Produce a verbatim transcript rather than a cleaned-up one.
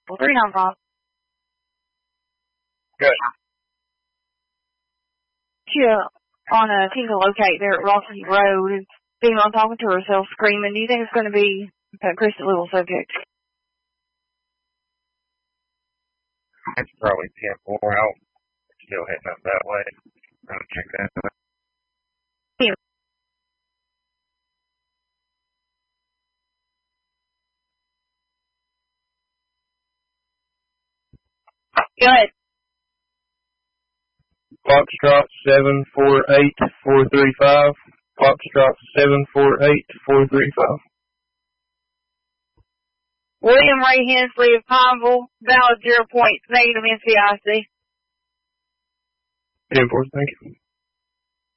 three nine five. Good. Yeah, on a team to locate there at Rocky Road, and female talking to herself, screaming. Do you think it's going to be a Kristen Little subject? It's probably ten four out. Still heading up that way. I'll check that out. Yeah. Go ahead. Foxtrot seven four eight four three five. Foxtrot seven four eight four three five. William Ray Hensley of Pineville, valid zero point negative N C I C. ten four, thank you.